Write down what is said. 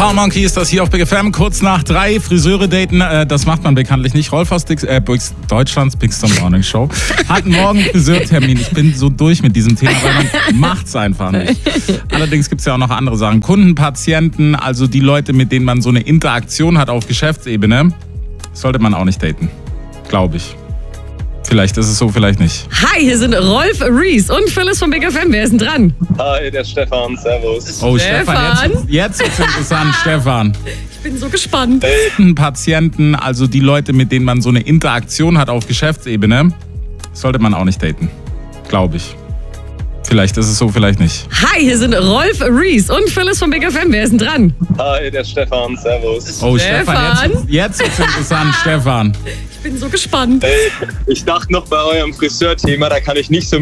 Power Monkey ist das hier auf Big FM, kurz nach 3, Friseure daten, das macht man bekanntlich nicht. Rolf aus Deutschlands Bigster Morning Show hat morgen einen Friseurtermin. Ich bin so durch mit diesem Thema, weil man macht's einfach nicht. Allerdings gibt's ja auch noch andere Sachen. Kunden, Patienten, also die Leute, mit denen man so eine Interaktion hat auf Geschäftsebene, sollte man auch nicht daten, glaube ich. Vielleicht ist es so, vielleicht nicht. Hi, hier sind Rolf, Reese und Phyllis von Big FM. Wer ist denn dran? Hi, der Stefan, servus. Oh, Stefan, jetzt ist interessant, Stefan. Ich bin so gespannt. Patienten, also die Leute, mit denen man so eine Interaktion hat auf Geschäftsebene, sollte man auch nicht daten, glaube ich. Vielleicht ist es so, vielleicht nicht. Hi, hier sind Rolf, Reese und Phyllis von Big FM. Wer ist denn dran? Hi, der Stefan, servus. Oh, Stefan, jetzt ist interessant, Stefan. Ich bin so gespannt. Ich dachte noch bei eurem Friseurthema, da kann ich nicht so